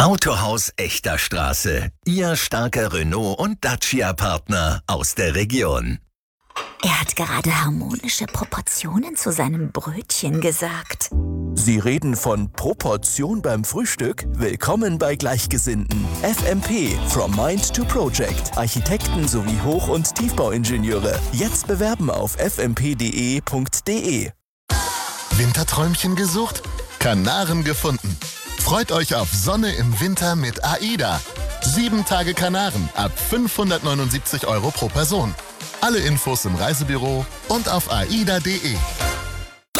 Autohaus Echter Straße. Ihr starker Renault- und Dacia-Partner aus der Region. Er hat gerade harmonische Proportionen zu seinem Brötchen gesagt. Sie reden von Proportion beim Frühstück? Willkommen bei Gleichgesinnten. FMP, From Mind to Project. Architekten sowie Hoch- und Tiefbauingenieure. Jetzt bewerben auf fmp.de. Winterträumchen gesucht? Kanaren gefunden. Freut euch auf Sonne im Winter mit AIDA. 7 Tage Kanaren ab 579 € pro Person. Alle Infos im Reisebüro und auf aida.de.